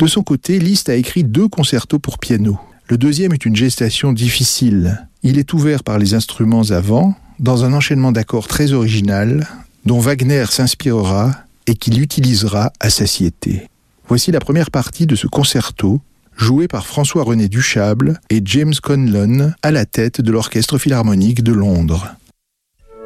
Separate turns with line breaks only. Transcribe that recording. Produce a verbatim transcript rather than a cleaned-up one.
De son côté, Liszt a écrit deux concertos pour piano. Le deuxième est une gestation difficile. Il est ouvert par les instruments avant, dans un enchaînement d'accords très original, dont Wagner s'inspirera et qu'il utilisera à satiété. Voici la première partie de ce concerto, joué par François-René Duchâble et James Conlon à la tête de l'Orchestre philharmonique de Londres.